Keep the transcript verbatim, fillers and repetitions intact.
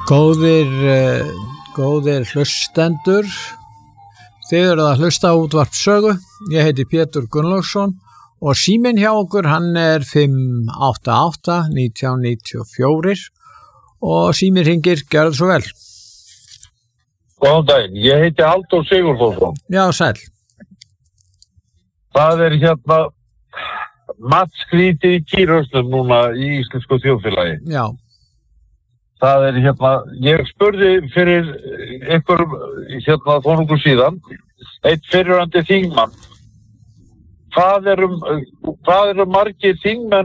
Góðir, uh, góðir hlustendur, þið eruð að hlusta á Útvarp Sögu. Ég heiti Pétur Gunnlaugsson og síminn hjá okkur hann er fimm átta átta nítján níutíu og fjögur og síminn hringir, gjörðu svo vel. Góðan daginn, ég heiti Halldór Sigurðsson. Já, sæl. Það er hérna mattskrítið í kýrhausnum núna í íslensku þjóðfélagi. Já. Það er hérna, ég spurði fyrir einhverjum hérna þónungu síðan, eitt fyrrverandi þingmann, hvað eru, hvað eru margir þingmenn